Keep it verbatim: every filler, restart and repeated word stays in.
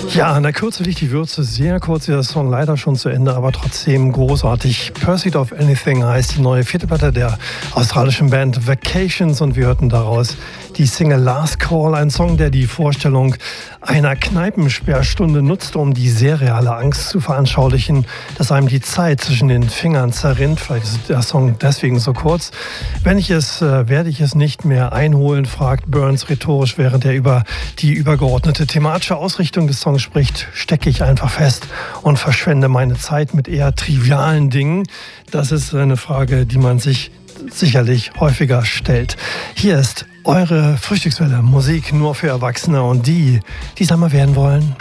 Ja, in der Kürze liegt die Würze. Sehr kurz ist der Song leider schon zu Ende, aber trotzdem großartig. Pursuit of Anything heißt die neue vierte Platte der australischen Band Vacations und wir hörten daraus die Single Last Call, ein Song, der die Vorstellung einer Kneipensperrstunde nutzt, um die sehr reale Angst zu veranschaulichen, dass einem die Zeit zwischen den Fingern zerrinnt. Vielleicht ist der Song deswegen so kurz. Wenn ich es, äh, werde ich es nicht mehr einholen, fragt Burns rhetorisch, während er über die übergeordnete thematische Ausrichtung des Songs spricht. Stecke ich einfach fest und verschwende meine Zeit mit eher trivialen Dingen? Das ist eine Frage, die man sich sicherlich häufiger stellt. Hier ist eure Frühstückswelle, Musik nur für Erwachsene und die, die Sommer werden wollen.